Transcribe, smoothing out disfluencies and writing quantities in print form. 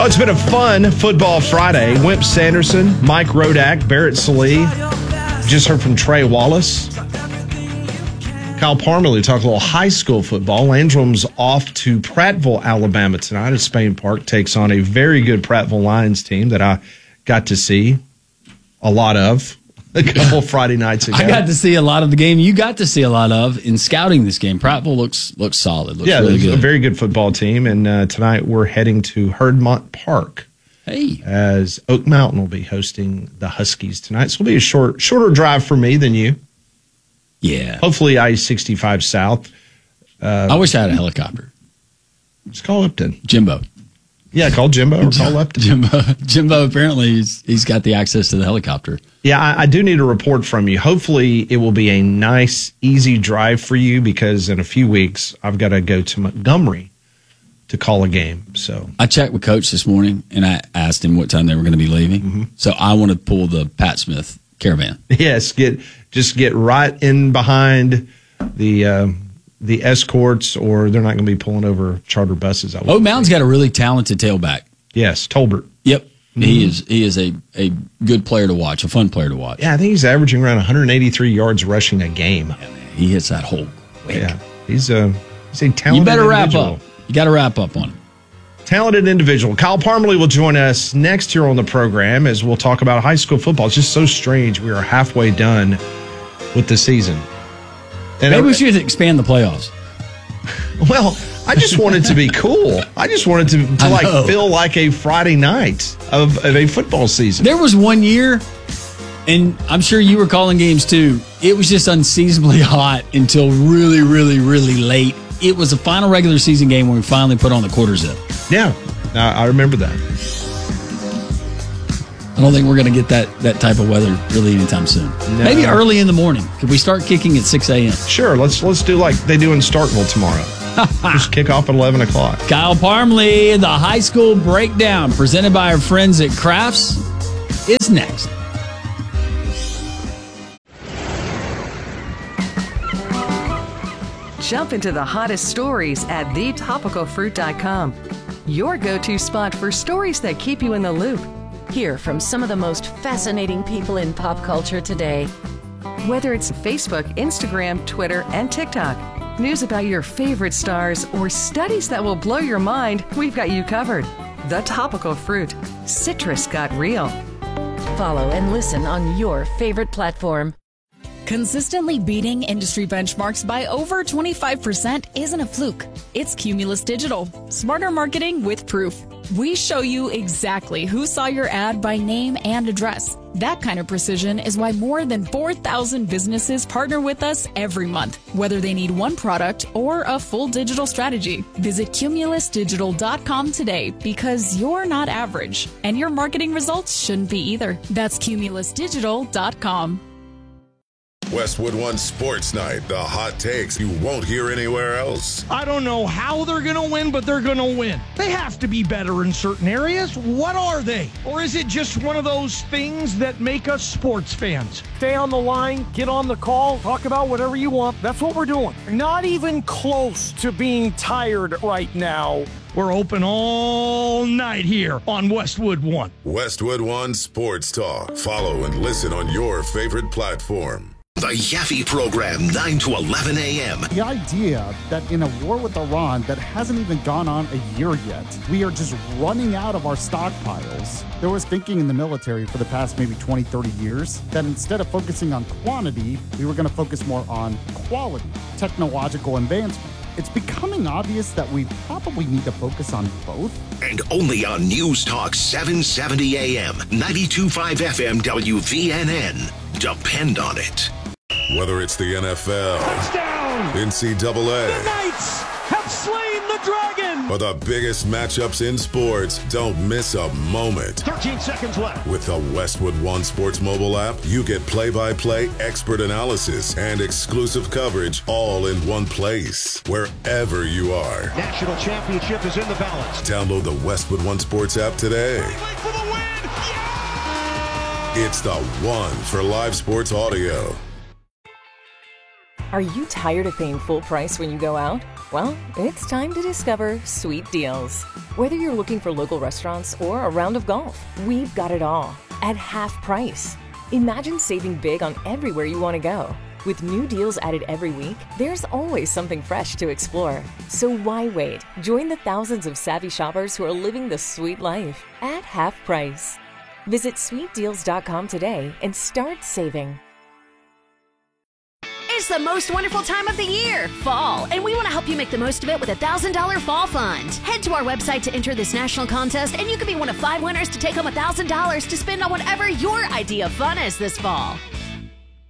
Oh, it's been a fun Football Friday. Wimp Sanderson, Mike Rodak, Barrett Salee. Just heard from Trey Wallace. Kyle Parmalee talked a little high school football. Landrum's off to Prattville, Alabama tonight as Spain Park takes on a very good Prattville Lions team that I got to see a lot of a couple Friday nights ago. I got to see a lot of the game you got to see a lot of in scouting this game. Prattville looks solid. Looks really good. A very good football team. And tonight we're heading to Herdmont Park. Hey. As Oak Mountain will be hosting the Huskies tonight. So it'll be a shorter drive for me than you. Yeah. Hopefully I-65 South. I wish I had a helicopter. Just call Upton. Jimbo. Yeah, call Jimbo or call Upton. Jimbo apparently he's got the access to the helicopter. Yeah, I do need a report from you. Hopefully it will be a nice, easy drive for you because in a few weeks I've got to go to Montgomery to call a game. So I checked with Coach this morning and I asked him what time they were going to be leaving. Mm-hmm. So I want to pull the Pat Smith Caravan. Yes, get right in behind the escorts, or they're not going to be pulling over charter buses. Oak Mountain's got a really talented tailback. Yes, Tolbert. Yep. Mm-hmm. He is a good player to watch, a fun player to watch. Yeah, I think he's averaging around 183 yards rushing a game. Yeah, man, he hits that hole quick. Yeah, he's a talented You better wrap individual. up. You got to wrap up on him. Talented individual. Kyle Parmalee will join us next here on the program as we'll talk about high school football. It's just so strange. We are halfway done with the season. And maybe we should expand the playoffs. Well, I just want it to be cool. I just want it to feel like a Friday night of a football season. There was one year, and I'm sure you were calling games too, it was just unseasonably hot until really, really, really late. It was the final regular season game when we finally put on the quarter zip. Yeah, I remember that. I don't think we're going to get that type of weather really anytime soon. No. Maybe early in the morning. Could we start kicking at 6 a.m.? Sure, let's do like they do in Starkville tomorrow. Just kick off at 11 o'clock. Kyle Parmalee, the high school breakdown presented by our friends at Crafts is next. Jump into the hottest stories at thetopicalfruit.com. Your go-to spot for stories that keep you in the loop. Hear from some of the most fascinating people in pop culture today. Whether it's Facebook, Instagram, Twitter, and TikTok, news about your favorite stars, or studies that will blow your mind, we've got you covered. The Topical Fruit. Citrus got real. Follow and listen on your favorite platform. Consistently beating industry benchmarks by over 25% isn't a fluke. It's Cumulus Digital. Smarter marketing with proof. We show you exactly who saw your ad by name and address. That kind of precision is why more than 4,000 businesses partner with us every month, whether they need one product or a full digital strategy. Visit cumulusdigital.com today because you're not average, and your marketing results shouldn't be either. That's cumulusdigital.com. Westwood One Sports Night, the hot takes you won't hear anywhere else. I don't know how they're going to win, but they're going to win. They have to be better in certain areas. What are they? Or is it just one of those things that make us sports fans? Stay on the line, get on the call, talk about whatever you want. That's what we're doing. Not even close to being tired right now. We're open all night here on Westwood One. Westwood One Sports Talk. Follow and listen on your favorite platform. The Yaffe Program, 9 to 11 a.m. The idea that in a war with Iran that hasn't even gone on a year yet, we are just running out of our stockpiles. There was thinking in the military for the past maybe 20, 30 years that instead of focusing on quantity, we were going to focus more on quality, technological advancement. It's becoming obvious that we probably need to focus on both. And only on News Talk 770 AM, 92.5 FM WVNN. Depend on it. Whether it's the NFL, touchdown, NCAA, the Knights have slain the dragon, or the biggest matchups in sports, don't miss a moment. 13 seconds left. With the Westwood One Sports mobile app, you get play-by-play expert analysis and exclusive coverage all in one place, wherever you are. National championship is in the balance. Download the Westwood One Sports app today. For the win. Yeah! It's the one for live sports audio. Are you tired of paying full price when you go out? Well, it's time to discover Sweet Deals. Whether you're looking for local restaurants or a round of golf, we've got it all at half price. Imagine saving big on everywhere you want to go. With new deals added every week, there's always something fresh to explore. So why wait? Join the thousands of savvy shoppers who are living the sweet life at half price. Visit sweetdeals.com today and start saving. It's the most wonderful time of the year, fall, and we want to help you make the most of it with a $1,000 fall fund. Head to our website to enter this national contest, and you could be one of 5 winners to take home $1,000 to spend on whatever your idea of fun is this fall.